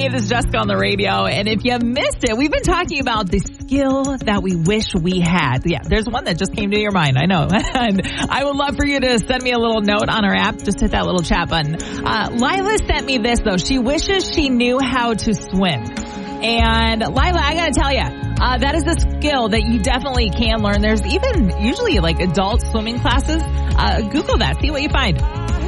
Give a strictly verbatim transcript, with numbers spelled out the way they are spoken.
Hey, this is Jessica on the radio. And if you missed it, we've been talking about the skill that we wish we had. Yeah, there's one that just came to your mind. I know. And I would love for you to send me a little note on our app. Just hit that little chat button. Uh, Lila sent me this, though. She wishes she knew how to swim. And Lila, I got to tell you, uh, that is a skill that you definitely can learn. There's even usually like adult swimming classes. Uh, Google that. See what you find.